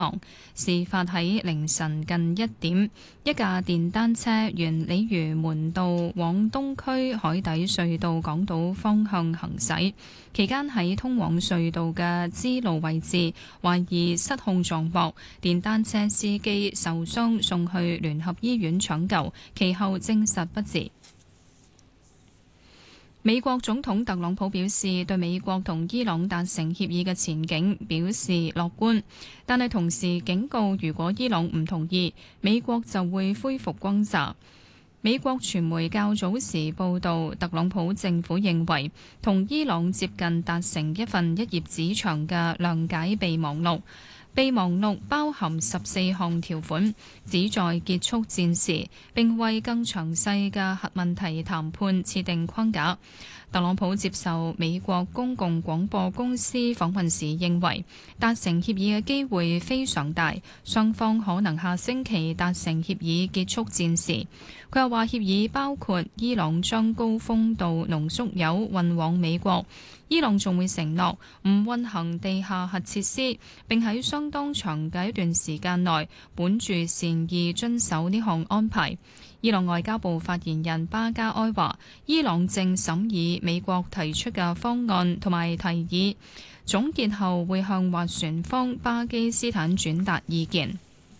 事發喺凌晨近1點，一架電單車沿鯉魚門道往東區海底隧道港島方向行駛，期間喺通往隧道嘅支路位置，懷疑失控撞壆，電單車司機受傷送去聯合醫院搶救，其後證實不治。美國總統特朗普表示，對美國同伊朗達成協議嘅前景表示樂觀，但係同時警告，如果伊朗唔同意，美國就會恢復轟炸。美國傳媒較早時報道，特朗普政府認為同伊朗接近達成一份1頁紙長嘅諒解備忘錄。備忘錄包含14項條款，旨在結束戰事，並為更詳細嘅核問題談判設定框架。特朗普接受美國公共廣播公司訪問時認為，達成協議嘅機會非常大，雙方可能下星期達成協議結束戰事。佢又話協議包括伊朗將高豐度濃縮鈾運往美國，伊朗仲會承諾唔運行地下核設施，並喺相當長嘅一段時間內本住善意遵守呢項安排。伊朗外交部發言人巴加埃話，伊朗正審議美國提出嘅方案同埋提議，總結後會向斡旋方巴基斯坦轉達意見。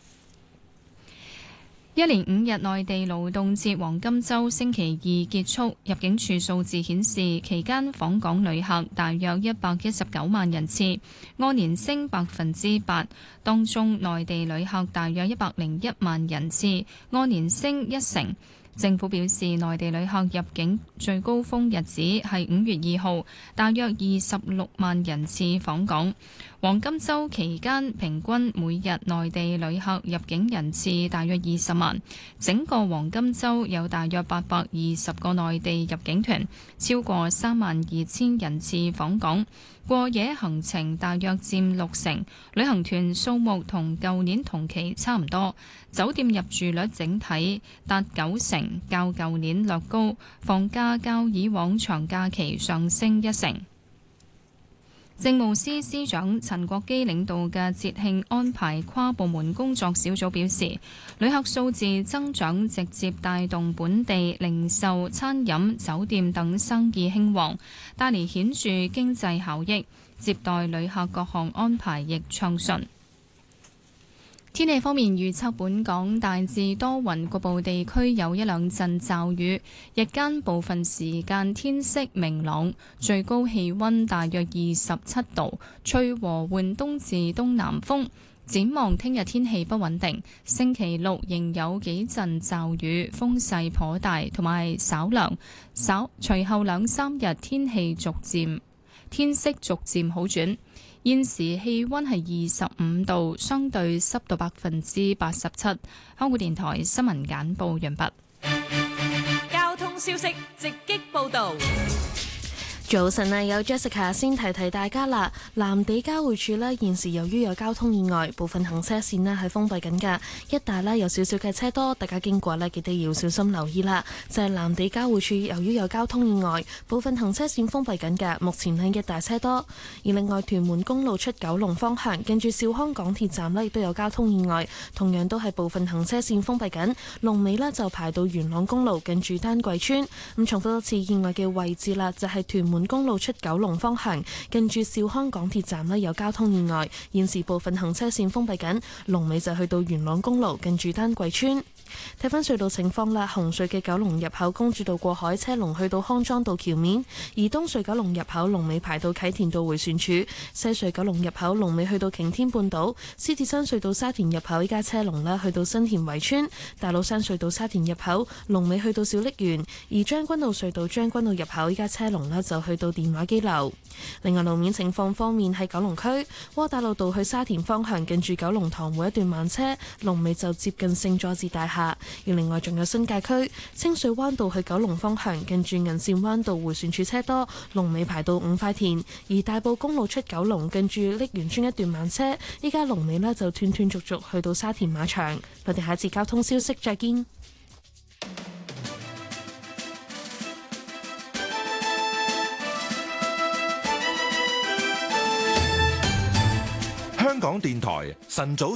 一連5日內地勞動節黃金週星期二結束，入境處數字顯示，期間訪港旅客大約119萬人次，按年升8%，當中內地旅客大約101萬人次，按年升1成。政府表示，內地旅客入境最高峰日子係5月2號，大約26萬人次訪港。黃金週期間平均每日內地旅客入境人次大約20萬，整個黃金週有大約820個內地入境團，超過32000人次訪港。過夜行程大約佔60%，旅行團數目同舊年同期差唔多，酒店入住率整體達90%，較舊年略高，房價較以往長假期上升1成。政務司司長陳國基領導嘅節慶安排跨部門工作小組表示，旅客數字增長直接帶動本地零售、餐飲、酒店等生意興旺，帶嚟顯著經濟效益。接待旅客各項安排亦暢順。天氣方面預測，本港大致多雲，局部地區有一兩陣驟雨，日間部分時間天色明朗，最高氣溫大約27度，吹和緩東至東南風。展望聽日天氣不穩定，星期六仍有幾陣驟雨，風勢頗大，同埋稍涼。隨後2-3日天色逐漸好轉。現時氣溫係25度，相對濕度87%。香港電台新聞簡報完畢。 交通消息直擊報道。 早晨啊，有 Jessica 先提大家啦。藍地交匯處呢，現時由於有交通意外，部分行車線呢係封閉緊㗎，一帶呢有少少嘅車多，大家經過呢記得要小心留意啦。就係藍地交匯處，由於有交通意外，部分行車線封閉緊㗎，目前呢一帶車多。而另外屯門公路出九龍方向，近住兆康港鐵站呢亦都有交通意外，同樣都係部分行車線封閉緊，龍尾呢就排到元朗公路近住丹桂村。咁重複多次意外嘅位置啦，就係屯門公路出九龍方向，近住兆康港鐵站呢有交通意外，現時部分行車線封閉緊，龍尾就去到元朗公路近住丹桂村。睇返隧道情況啦，紅隧嘅九龍入口公主道過海車龍去到康莊道橋面，而東隧九龍入口龍尾排到啟田道迴旋處，西隧九龍入口龍尾去到擎天半島，獅子山隧道沙田入口依家車龍呢去到新田圍村，大老山隧道沙田入口龍尾去到小瀝源，而將軍澳隧道將軍澳入口依家車龍呢就去到電話機樓。另外路面情況方面，喺九龍區窩打老道去沙田方向近住九龍塘會一段慢車，龍尾就接近聖佐治大廈。而另外仲有新界區清水灣道去九龍方向近住銀線灣道迴旋處車多，龍尾排到五塊田。而大埔公路出九龍近住瀝源村一段慢車，依家龍尾呢就斷斷續續去到沙田馬場。我哋下一節交通消息再見。 香港電台晨早